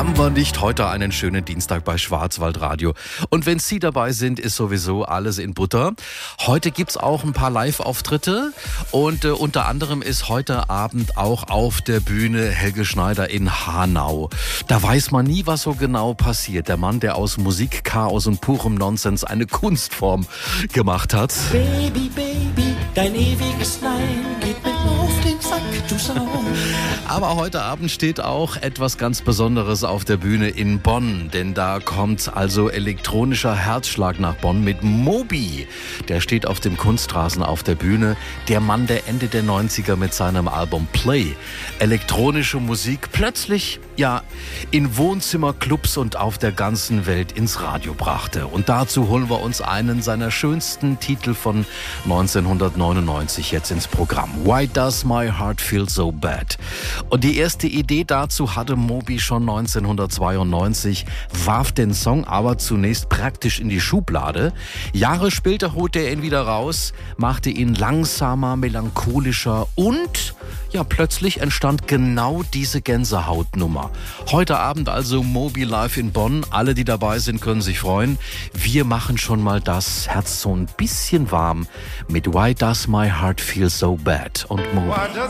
Haben wir nicht heute einen schönen Dienstag bei Schwarzwaldradio? Und wenn Sie dabei sind, ist sowieso alles in Butter. Heute gibt's auch ein paar Live-Auftritte und unter anderem ist heute Abend auch auf der Bühne Helge Schneider in Hanau. Da weiß man nie, was so genau passiert. Der Mann, der aus Musik, Chaos und purem Nonsens eine Kunstform gemacht hat. Baby, Baby, dein ewiges Nein geht mir auf den Sack, du Sau. Aber heute Abend steht auch etwas ganz Besonderes auf der Bühne in Bonn, denn da kommt also elektronischer Herzschlag nach Bonn mit Moby. Der steht auf dem Kunstrasen auf der Bühne. Der Mann, der Ende der 90er mit seinem Album Play elektronische Musik plötzlich in Wohnzimmerclubs und auf der ganzen Welt ins Radio brachte. Und dazu holen wir uns einen seiner schönsten Titel von 1999 jetzt ins Programm. Why Does My Heart Feel So Bad? Und die erste Idee dazu hatte Moby schon 1992, warf den Song aber zunächst praktisch in die Schublade. Jahre später holte er ihn wieder raus, machte ihn langsamer, melancholischer und plötzlich entstand genau diese Gänsehautnummer. Heute Abend also Moby live in Bonn. Alle, die dabei sind, können sich freuen. Wir machen schon mal das Herz so ein bisschen warm mit Why Does My Heart Feel So Bad und Moby.